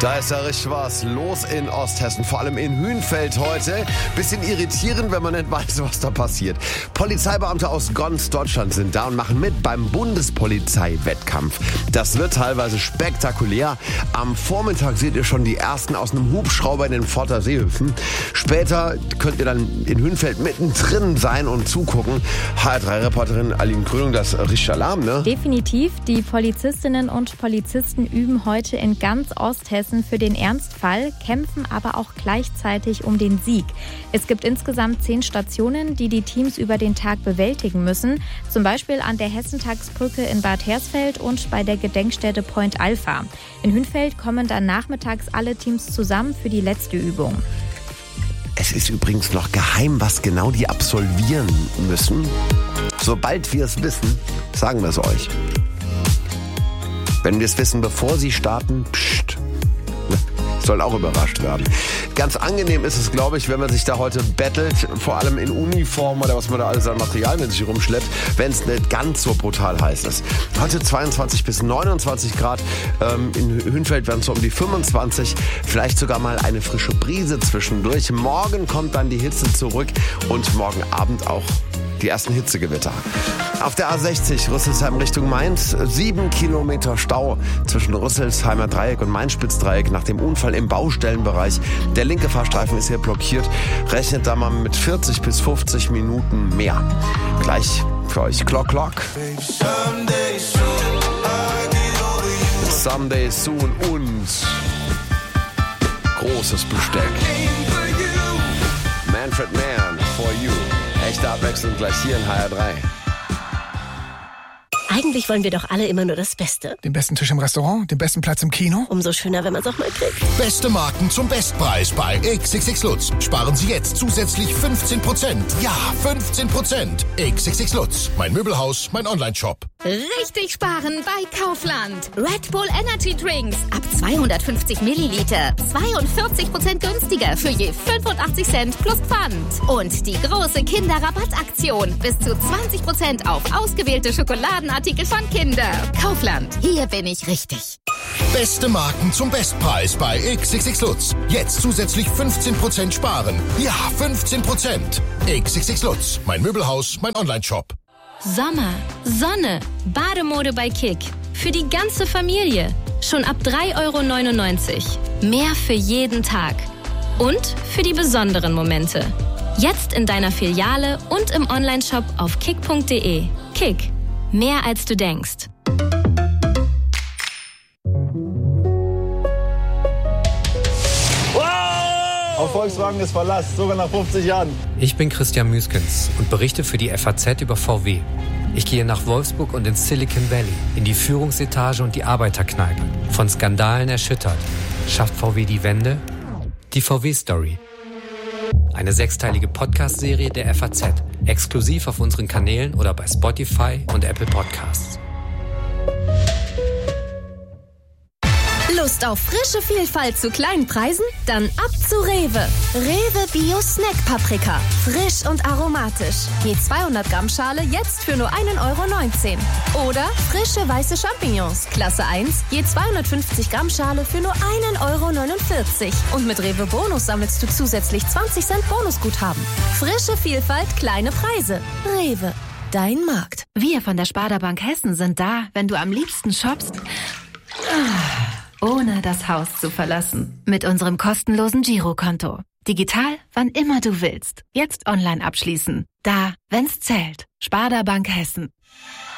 Da ist ja richtig was los in Osthessen, vor allem in Hünfeld heute. Bisschen irritierend, wenn man nicht weiß, was da passiert. Polizeibeamte aus ganz Deutschland sind da und machen mit beim Bundespolizei-Wettkampf. Das wird teilweise spektakulär. Am Vormittag seht ihr schon die ersten aus einem Hubschrauber in den Pforter Seehöfen. Später könnt ihr dann in Hünfeld mittendrin sein und zugucken. HR3-Reporterin Aline Krönung, das ist richtig Alarm, ne? Definitiv. Die Polizistinnen und Polizisten üben heute in ganz Osthessen für den Ernstfall, kämpfen aber auch gleichzeitig um den Sieg. Es gibt insgesamt 10 Stationen, die die Teams über den Tag bewältigen müssen. Zum Beispiel an der Hessentagsbrücke in Bad Hersfeld und bei der Gedenkstätte Point Alpha. In Hünfeld kommen dann nachmittags alle Teams zusammen für die letzte Übung. Es ist übrigens noch geheim, was genau die absolvieren müssen. Sobald wir es wissen, sagen wir es euch. Wenn wir es wissen, bevor sie starten, pst, sollen auch überrascht werden. Ganz angenehm ist es, glaube ich, wenn man sich da heute bettelt, vor allem in Uniform oder was man da alles an Material mit sich rumschleppt, wenn es nicht ganz so brutal heiß ist. Heute 22 bis 29 Grad, in Hünfeld werden es so um die 25, vielleicht sogar mal eine frische Brise zwischendurch. Morgen kommt dann die Hitze zurück und morgen Abend auch die ersten Hitzegewitter. Auf der A60 Rüsselsheim Richtung Mainz, 7 Kilometer Stau zwischen Rüsselsheimer Dreieck und Mainz-Spitzdreieck nach dem Unfall im Baustellenbereich. Der linke Fahrstreifen ist hier blockiert. Rechnet da mal mit 40 bis 50 Minuten mehr. Gleich für euch Clock. Someday soon und großes Besteck. Manfred Mann, for you. Echte Abwechslung gleich hier in HR3. Eigentlich wollen wir doch alle immer nur das Beste. Den besten Tisch im Restaurant, den besten Platz im Kino. Umso schöner, wenn man es auch mal kriegt. Beste Marken zum Bestpreis bei XXX Lutz. Sparen Sie jetzt zusätzlich 15%. Ja, 15%. XXX Lutz. Mein Möbelhaus, mein Onlineshop. Richtig sparen bei Kaufland. Red Bull Energy Drinks ab 250 Milliliter. 42% günstiger für je 85 Cent plus Pfand. Und die große Kinderrabattaktion. Bis zu 20% auf ausgewählte Schokoladenartikel von Kinder. Kaufland. Hier bin ich richtig. Beste Marken zum Bestpreis bei XXX Lutz. Jetzt zusätzlich 15% sparen. Ja, 15%. XXX Lutz. Mein Möbelhaus, mein Onlineshop. Sommer, Sonne, Bademode bei Kick. Für die ganze Familie. Schon ab 3,99 €. Mehr für jeden Tag. Und für die besonderen Momente. Jetzt in deiner Filiale und im Onlineshop auf kick.de. Kick. Mehr als du denkst. Auf Volkswagen ist Verlass, sogar nach 50 Jahren. Ich bin Christian Müskens und berichte für die FAZ über VW. Ich gehe nach Wolfsburg und ins Silicon Valley, in die Führungsetage und die Arbeiterkneipe. Von Skandalen erschüttert. Schafft VW die Wende? Die VW-Story. Eine 6-teilige Podcast-Serie der FAZ. Exklusiv auf unseren Kanälen oder bei Spotify und Apple Podcasts. Lust auf frische Vielfalt zu kleinen Preisen? Dann ab zu Rewe. Rewe Bio Snack Paprika. Frisch und aromatisch. Je 200 Gramm Schale jetzt für nur 1,19 €. Oder frische weiße Champignons. Klasse 1. Je 250 Gramm Schale für nur 1,49 €. Und mit Rewe Bonus sammelst du zusätzlich 20 Cent Bonusguthaben. Frische Vielfalt, kleine Preise. Rewe. Dein Markt. Wir von der Sparda Bank Hessen sind da, wenn du am liebsten shoppst, ohne das Haus zu verlassen. Mit unserem kostenlosen Girokonto. Digital, wann immer du willst. Jetzt online abschließen. Da, wenn's zählt. Sparda Bank Hessen.